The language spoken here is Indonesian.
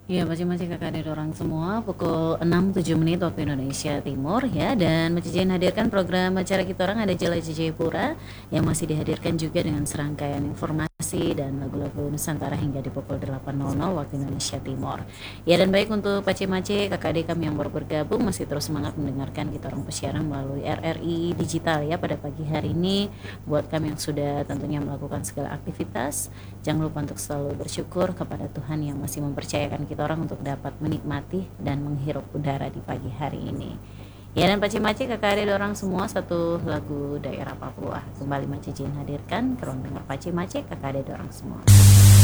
Iya, pasti masih kakak adik orang semua pukul 6.07 waktu Indonesia Timur ya. Dan Mbak Cici hadirkan program acara kita orang ada Jelajah Jayapura yang masih dihadirkan juga dengan serangkaian informasi dan lagu-lagu Nusantara hingga di pukul 8.00 waktu Indonesia Timur. Ya, dan baik untuk Pace Mace kakak adik kami yang baru bergabung masih terus semangat mendengarkan kita orang pesiaran melalui RRI Digital ya pada pagi hari ini. Buat kami yang sudah tentunya melakukan segala aktivitas, jangan lupa untuk selalu bersyukur kepada Tuhan yang masih mempercayakan kita orang untuk dapat menikmati dan menghirup udara di pagi hari ini. Ya, dan Paci Maci kakak adik orang semua satu lagu daerah Papua kembali Maci Jin hadirkan ke ruang dengar Paci Maci kakak adik orang semua.